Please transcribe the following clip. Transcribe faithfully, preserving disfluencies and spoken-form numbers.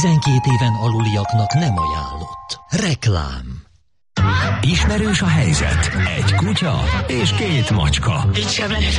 tizenkét éven aluliaknak nem ajánlott. Reklám. Ismerős a helyzet. Egy kutya és két macska. Itt sem lehet.